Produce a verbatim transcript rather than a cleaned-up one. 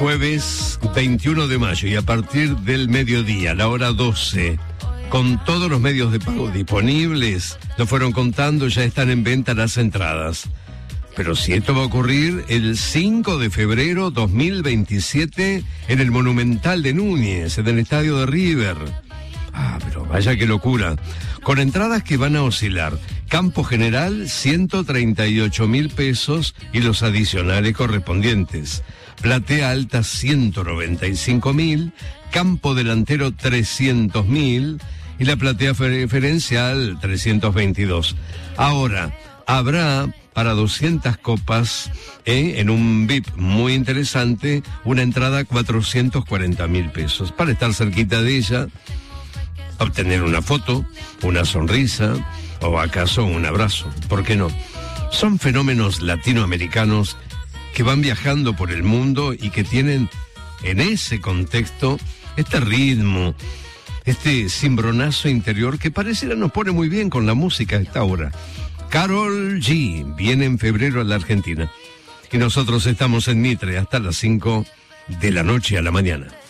Jueves veintiuno de mayo y a partir del mediodía, la hora doce, con todos los medios de pago disponibles, lo fueron contando, ya están en venta las entradas. Pero si esto va a ocurrir el cinco de febrero dos mil veintisiete en el Monumental de Núñez, en el estadio de River. Ah, pero vaya qué locura. Con entradas que van a oscilar. Campo general, ciento treinta y ocho mil pesos y los adicionales correspondientes. Platea alta, ciento noventa y cinco mil. Campo delantero, trescientos mil. Y la platea preferencial, trescientos veintidós. Ahora, habrá para doscientas copas, ¿eh? En un V I P muy interesante, una entrada cuatrocientos cuarenta mil pesos. Para estar cerquita de ella, obtener una foto, una sonrisa o acaso un abrazo. ¿Por qué no? Son fenómenos latinoamericanos que van viajando por el mundo y que tienen en ese contexto este ritmo, este cimbronazo interior que pareciera nos pone muy bien con la música a esta hora. Karol G viene en febrero a la Argentina y nosotros estamos en Mitre hasta las cinco de la noche a la mañana.